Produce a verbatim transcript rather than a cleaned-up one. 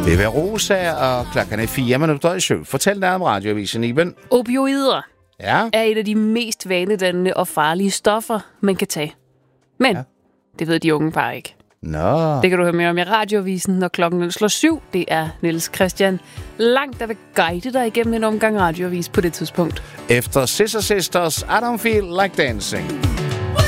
Det er Verosa, og klokken er fire minutter i syv. Fortæl dig om radioavisen, Iben. Opioider Ja. er et af de mest vanedannende og farlige stoffer, man kan tage. Men ja. det ved de unge bare ikke. Nå. Det kan du høre mere om i radioavisen, når klokken slår syv. Det er Niels Christian Langt, der vil guide dig igennem en omgang radioavis på det tidspunkt. Efter Scissor Sisters, I Don't Feel Like Dancing.